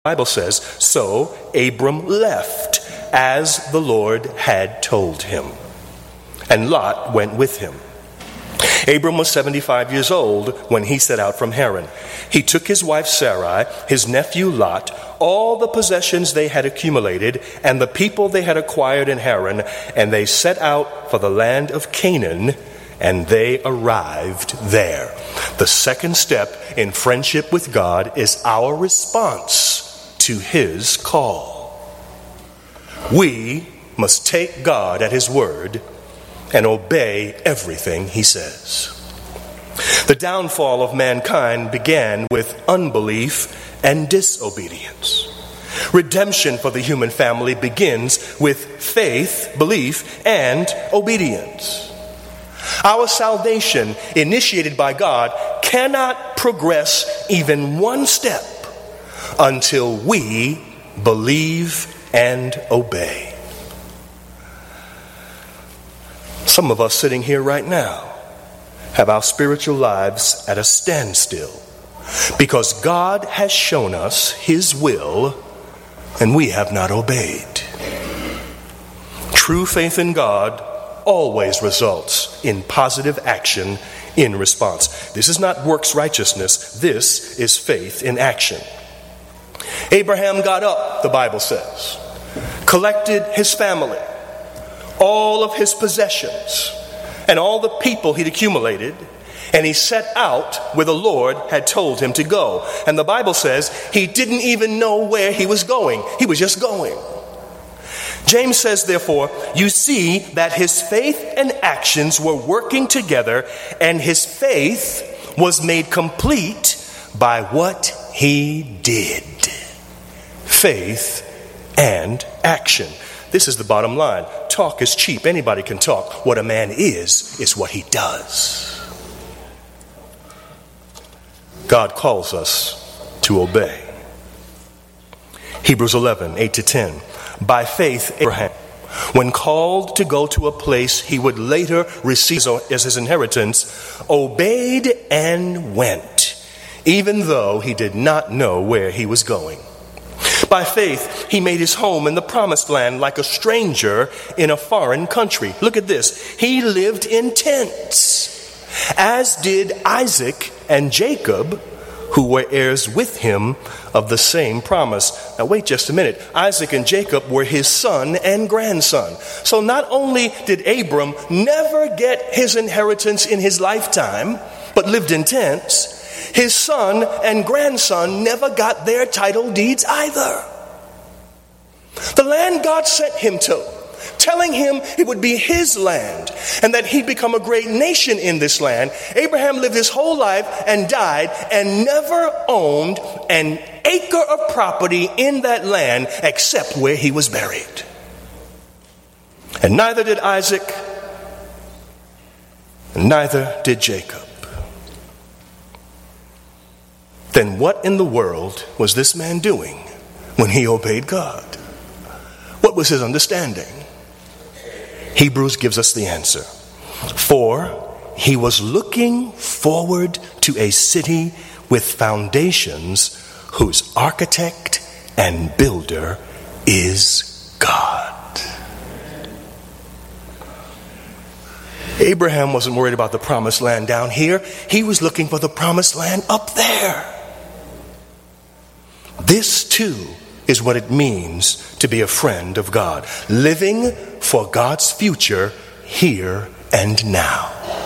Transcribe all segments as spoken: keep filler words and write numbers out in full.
Bible says, so Abram left as the Lord had told him, and Lot went with him. Abram was seventy-five years old when he set out from Haran. He took his wife Sarai, his nephew Lot, all the possessions they had accumulated, and the people they had acquired in Haran, and they set out for the land of Canaan, and they arrived there. The second step in friendship with God is our response to his call. We must take God at his word and obey everything he says. The downfall of mankind began with unbelief and disobedience. Redemption for the human family begins with faith, belief, and obedience. Our salvation, initiated by God, cannot progress even one step until we believe and obey. Some of us sitting here right now have our spiritual lives at a standstill because God has shown us his will and we have not obeyed. True faith in God always results in positive action in response. This is not works righteousness. This is faith in action. Abraham got up, the Bible says, collected his family, all of his possessions, and all the people he'd accumulated, and he set out where the Lord had told him to go. And the Bible says he didn't even know where he was going. He was just going. James says, therefore, you see that his faith and actions were working together, and his faith was made complete by what he did. Faith and action. This is the bottom line. Talk is cheap. Anybody can talk. What a man is, is what he does. God calls us to obey. Hebrews eleven, eight to ten. By faith, Abraham, when called to go to a place he would later receive as his inheritance, obeyed and went, even though he did not know where he was going. By faith, he made his home in the promised land like a stranger in a foreign country. Look at this. He lived in tents, as did Isaac and Jacob, who were heirs with him of the same promise. Now wait just a minute. Isaac and Jacob were his son and grandson. So not only did Abram never get his inheritance in his lifetime, but lived in tents, his son and grandson never got their title deeds either. The land God sent him to, telling him it would be his land and that he'd become a great nation in this land, Abraham lived his whole life and died and never owned an acre of property in that land except where he was buried. And neither did Isaac, and neither did Jacob. Then what in the world was this man doing when he obeyed God? What was his understanding? Hebrews gives us the answer. For he was looking forward to a city with foundations whose architect and builder is God. Abraham wasn't worried about the promised land down here. He was looking for the promised land up there. This too is what it means to be a friend of God, living for God's future here and now.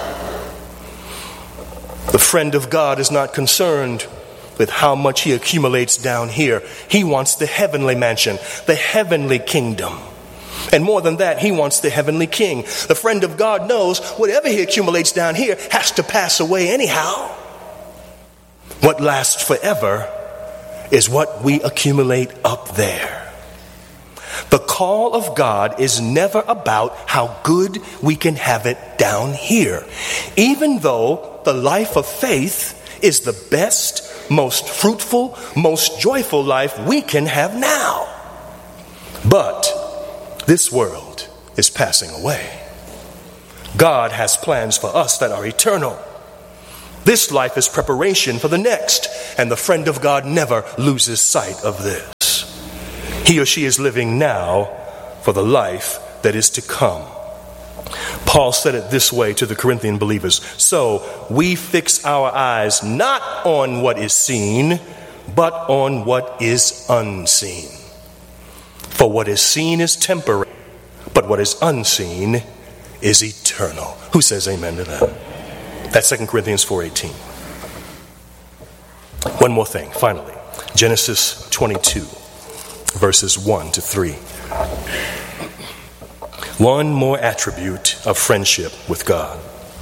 The friend of God is not concerned with how much he accumulates down here. He wants the heavenly mansion, the heavenly kingdom. And more than that, he wants the heavenly king. The friend of God knows whatever he accumulates down here has to pass away anyhow. What lasts forever is what we accumulate up there. The call of God is never about how good we can have it down here, even though the life of faith is the best, most fruitful, most joyful life we can have now. But this world is passing away. God has plans for us that are eternal. This life is preparation for the next, and the friend of God never loses sight of this. He or she is living now for the life that is to come. Paul said it this way to the Corinthian believers: so we fix our eyes not on what is seen, but on what is unseen. For what is seen is temporary, but what is unseen is eternal. Who says amen to that? That's Second Corinthians four eighteen. One more thing, finally. Genesis twenty-two, verses one to three. One more attribute of friendship with God.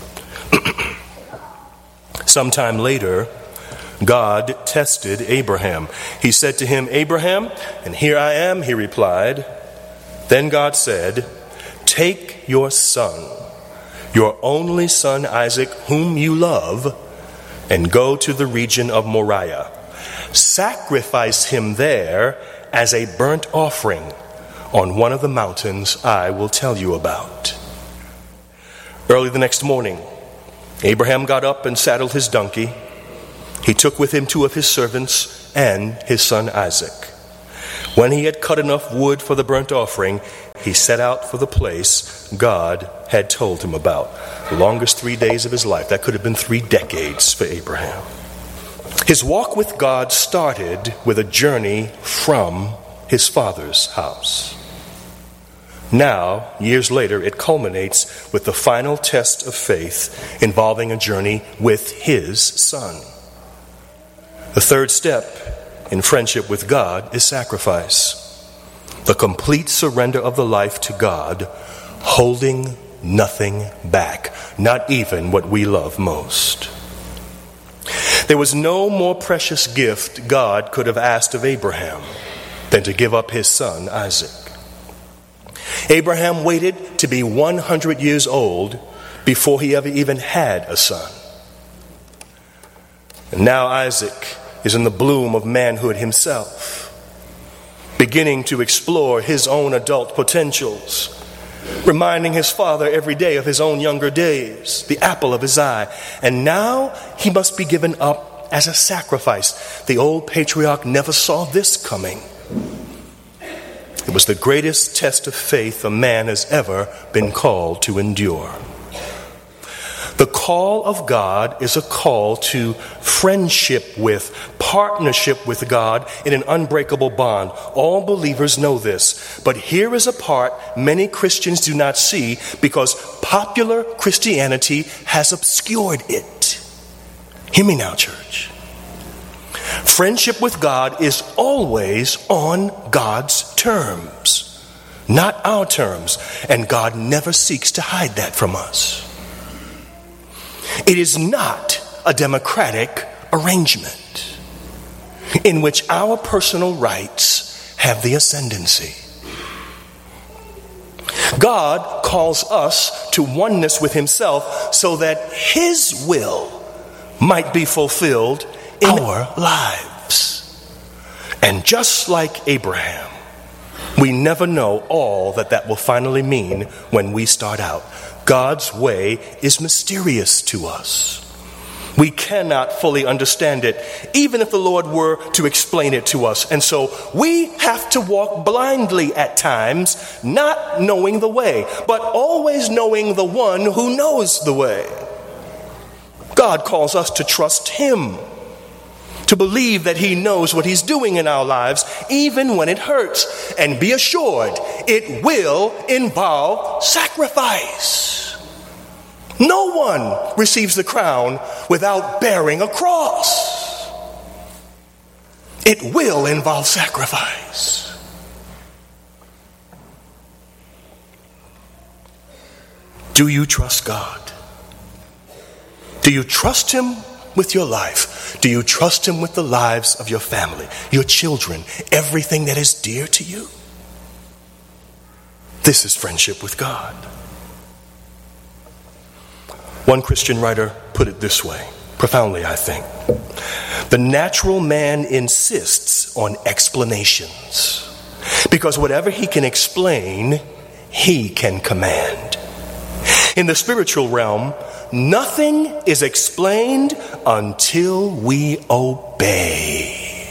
Sometime later, God tested Abraham. He said to him, "Abraham," and "Here I am," he replied. Then God said, "Take your son, your only son Isaac, whom you love, and go to the region of Moriah. Sacrifice him there as a burnt offering on one of the mountains I will tell you about." Early the next morning, Abraham got up and saddled his donkey. He took with him two of his servants and his son Isaac. When he had cut enough wood for the burnt offering, he set out for the place God had told him about. The longest three days of his life. That could have been three decades for Abraham. His walk with God started with a journey from his father's house. Now, years later, it culminates with the final test of faith involving a journey with his son. The third step in friendship with God is sacrifice. The complete surrender of the life to God, holding nothing back, not even what we love most. There was no more precious gift God could have asked of Abraham than to give up his son Isaac. Abraham waited to be one hundred years old before he ever even had a son. And now Isaac is in the bloom of manhood himself, beginning to explore his own adult potentials, reminding his father every day of his own younger days, the apple of his eye. And now he must be given up as a sacrifice. The old patriarch never saw this coming. It was the greatest test of faith a man has ever been called to endure. The call of God is a call to friendship with, partnership with God in an unbreakable bond. All believers know this. But here is a part many Christians do not see because popular Christianity has obscured it. Hear me now, church. Friendship with God is always on God's terms, not our terms, and God never seeks to hide that from us. It is not a democratic arrangement in which our personal rights have the ascendancy. God calls us to oneness with himself so that his will might be fulfilled in our lives. And just like Abraham, we never know all that that will finally mean when we start out. God's way is mysterious to us. We cannot fully understand it, even if the Lord were to explain it to us. And so we have to walk blindly at times, not knowing the way, but always knowing the one who knows the way. God calls us to trust him, to believe that he knows what he's doing in our lives, even when it hurts. And be assured, it will involve sacrifice. No one receives the crown without bearing a cross. It will involve sacrifice. Do you trust God? Do you trust him with your life? Do you trust him with the lives of your family, your children, everything that is dear to you? This is friendship with God. One Christian writer put it this way, profoundly, I think. The natural man insists on explanations because whatever he can explain, he can command. In the spiritual realm, nothing is explained until we obey.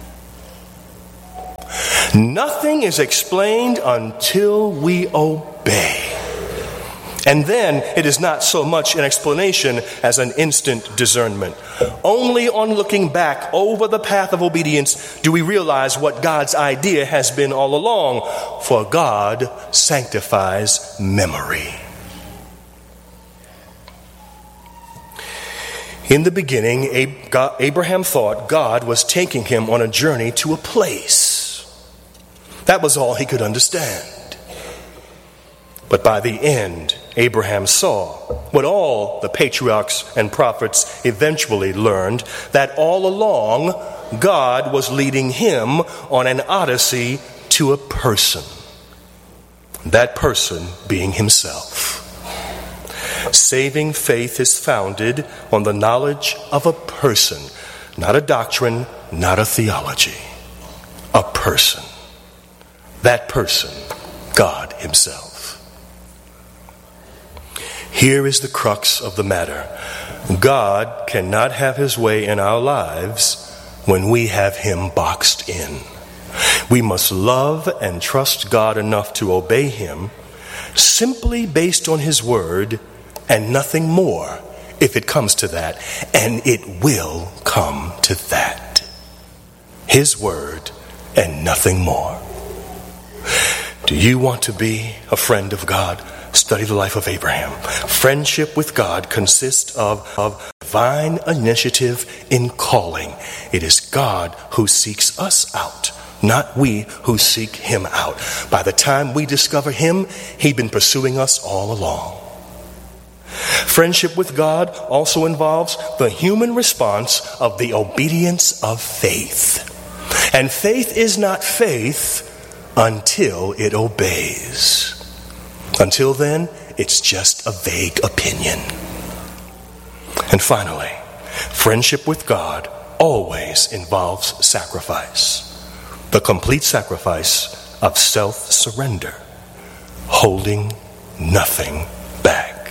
Nothing is explained until we obey. And then it is not so much an explanation as an instant discernment. Only on looking back over the path of obedience do we realize what God's idea has been all along. For God sanctifies memory. In the beginning, Abraham thought God was taking him on a journey to a place. That was all he could understand. But by the end, Abraham saw what all the patriarchs and prophets eventually learned, that all along God was leading him on an odyssey to a person. That person being himself. Saving faith is founded on the knowledge of a person, not a doctrine, not a theology. A person. That person, God himself. Here is the crux of the matter. God cannot have his way in our lives when we have him boxed in. We must love and trust God enough to obey him simply based on his word and nothing more, if it comes to that. And it will come to that. His word and nothing more. Do you want to be a friend of God? Study the life of Abraham. Friendship with God consists of, of divine initiative in calling. It is God who seeks us out, not we who seek him out. By the time we discover him, he'd been pursuing us all along. Friendship with God also involves the human response of the obedience of faith. And faith is not faith until it obeys. Until then, it's just a vague opinion. And finally, friendship with God always involves sacrifice. The complete sacrifice of self-surrender, holding nothing back.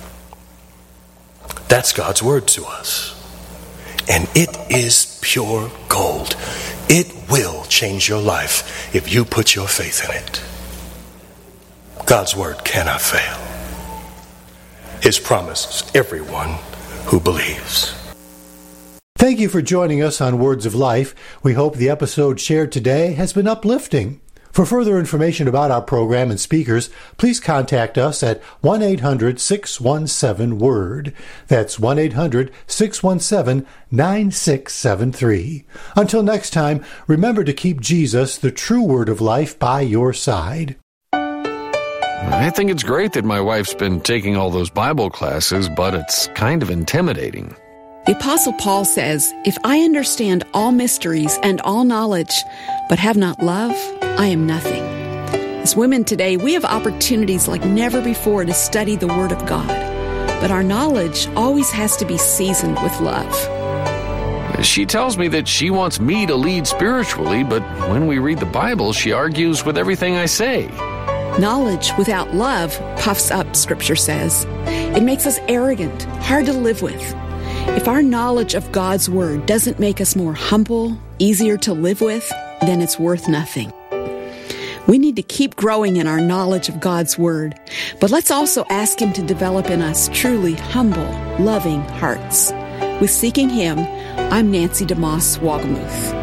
That's God's word to us. And it is pure gold. It will change your life if you put your faith in it. God's word cannot fail. His promise is everyone who believes. Thank you for joining us on Words of Life. We hope the episode shared today has been uplifting. For further information about our program and speakers, please contact us at one eight hundred six one seven WORD. That's one eight hundred six one seven nine six seven three. Until next time, remember to keep Jesus, the true word of life, by your side. I think it's great that my wife's been taking all those Bible classes, but it's kind of intimidating. The Apostle Paul says, if I understand all mysteries and all knowledge, but have not love, I am nothing. As women today, we have opportunities like never before to study the Word of God. But our knowledge always has to be seasoned with love. She tells me that she wants me to lead spiritually, but when we read the Bible, she argues with everything I say. Knowledge without love puffs up, Scripture says. It makes us arrogant, hard to live with. If our knowledge of God's Word doesn't make us more humble, easier to live with, then it's worth nothing. We need to keep growing in our knowledge of God's Word, but let's also ask Him to develop in us truly humble, loving hearts. With Seeking Him, I'm Nancy DeMoss Wagamuth.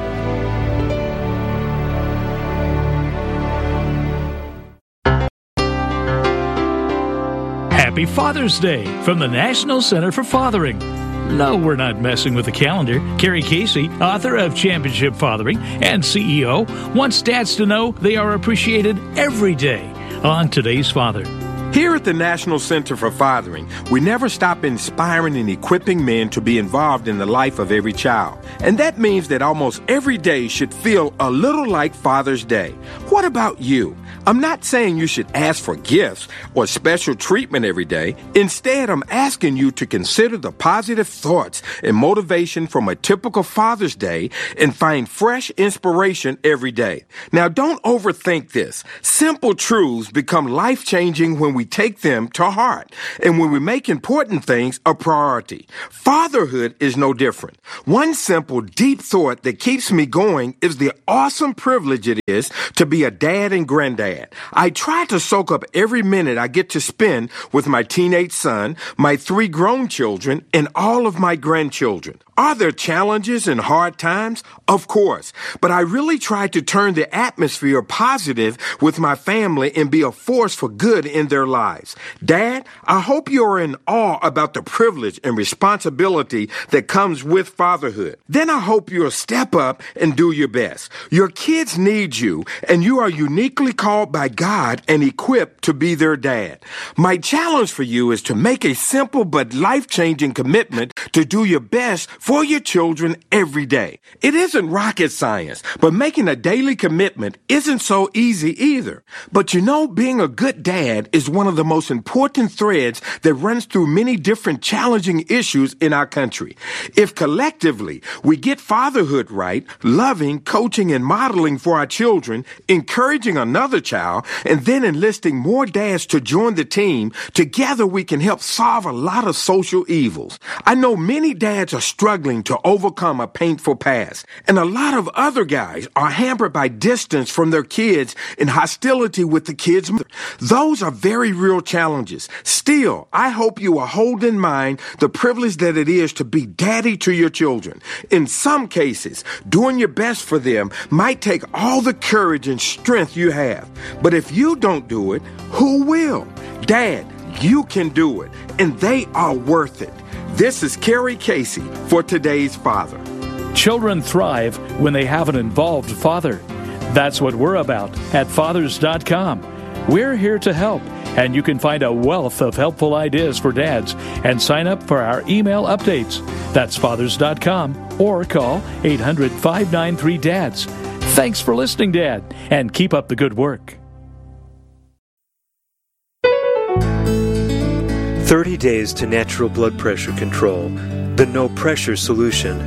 Happy Father's Day from the National Center for Fathering. No, we're not messing with the calendar. Carrie Casey, author of Championship Fathering and C E O, wants dads to know they are appreciated every day on today's Father. Here at the National Center for Fathering, we never stop inspiring and equipping men to be involved in the life of every child. And that means that almost every day should feel a little like Father's Day. What about you? I'm not saying you should ask for gifts or special treatment every day. Instead, I'm asking you to consider the positive thoughts and motivation from a typical Father's Day and find fresh inspiration every day. Now, don't overthink this. Simple truths become life-changing when we take them to heart and when we make important things a priority. Fatherhood is no different. One simple, deep thought that keeps me going is the awesome privilege it is to be a dad and granddad. I try to soak up every minute I get to spend with my teenage son, my three grown children, and all of my grandchildren. Are there challenges and hard times? Of course. But I really try to turn the atmosphere positive with my family and be a force for good in their lives. Dad, I hope you're in awe about the privilege and responsibility that comes with fatherhood. Then I hope you'll step up and do your best. Your kids need you, and you are uniquely called by God and equipped to be their dad. My challenge for you is to make a simple but life-changing commitment to do your best for your children every day. It isn't rocket science, but making a daily commitment isn't so easy either. But you know, being a good dad is one of the most important threads that runs through many different challenging issues in our country. If collectively we get fatherhood right, loving, coaching, and modeling for our children, encouraging another child, and then enlisting more dads to join the team, together we can help solve a lot of social evils. I know many dads are struggling to overcome a painful past, and a lot of other guys are hampered by distance from their kids and hostility with the kids' mother. Those are very real challenges. Still, I hope you will hold in mind the privilege that it is to be daddy to your children. In some cases, doing your best for them might take all the courage and strength you have. But if you don't do it, who will? Dad, you can do it, and they are worth it. This is Kerry Casey for Today's Father. Children thrive when they have an involved father. That's what we're about at fathers dot com. We're here to help, and you can find a wealth of helpful ideas for dads and sign up for our email updates. That's fathers dot com or call eight hundred, five nine three, D A D S. Thanks for listening, Dad, and keep up the good work. thirty days to natural blood pressure control, the no pressure solution.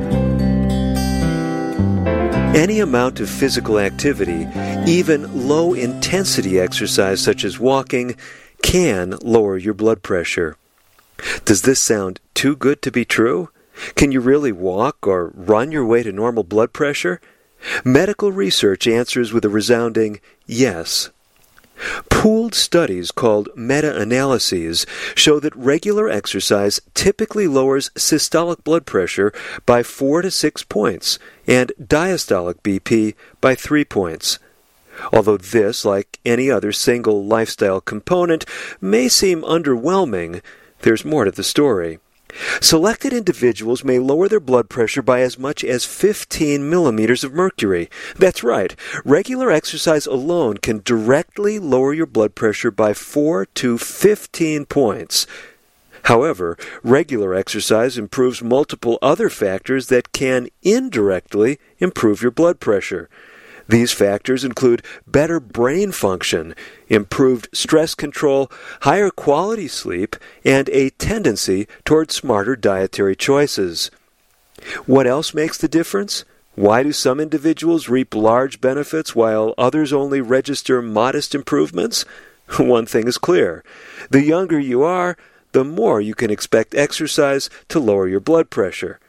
Any amount of physical activity, even low intensity exercise such as walking, can lower your blood pressure. Does this sound too good to be true? Can you really walk or run your way to normal blood pressure? Medical research answers with a resounding yes. Pooled studies called meta-analyses show that regular exercise typically lowers systolic blood pressure by four to six points and diastolic B P by three points. Although this, like any other single lifestyle component, may seem underwhelming, there's more to the story. Selected individuals may lower their blood pressure by as much as fifteen millimeters of mercury. That's right. Regular exercise alone can directly lower your blood pressure by four to fifteen points. However, regular exercise improves multiple other factors that can indirectly improve your blood pressure. These factors include better brain function, improved stress control, higher quality sleep, and a tendency toward smarter dietary choices. What else makes the difference? Why do some individuals reap large benefits while others only register modest improvements? One thing is clear. The younger you are, the more you can expect exercise to lower your blood pressure.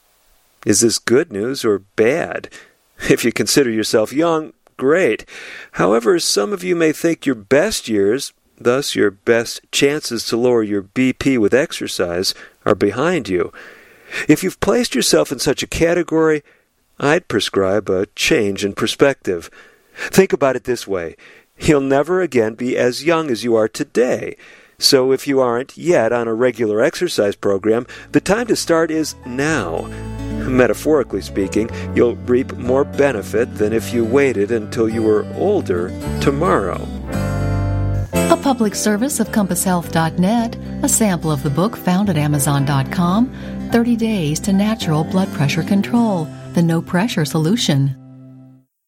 Is this good news or bad? If you consider yourself young, great. However, some of you may think your best years, thus your best chances to lower your B P with exercise, are behind you. If you've placed yourself in such a category, I'd prescribe a change in perspective. Think about it this way. You'll never again be as young as you are today. So if you aren't yet on a regular exercise program, the time to start is now. Metaphorically speaking, you'll reap more benefit than if you waited until you were older tomorrow. A public service of compass health dot net, a sample of the book found at amazon dot com, thirty days to Natural Blood Pressure Control, the No Pressure Solution.